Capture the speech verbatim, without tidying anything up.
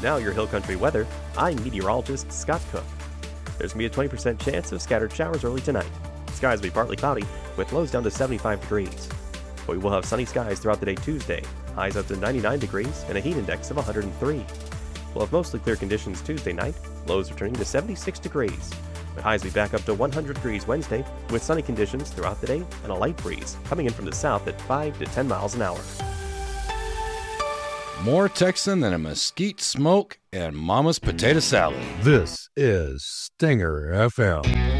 Now your Hill Country weather. I'm meteorologist Scott Cook. There's going to be a twenty percent chance of scattered showers early tonight. Skies will be partly cloudy, with lows down to seventy-five degrees. We will have sunny skies throughout the day Tuesday, highs up to ninety-nine degrees and a heat index of one hundred three. We'll have mostly clear conditions Tuesday night, lows returning to seventy-six degrees. But highs will be back up to one hundred degrees Wednesday, with sunny conditions throughout the day and a light breeze coming in from the south at five to ten miles an hour. More Texan than a mesquite smoke and Mama's potato salad. This is Stinger F M.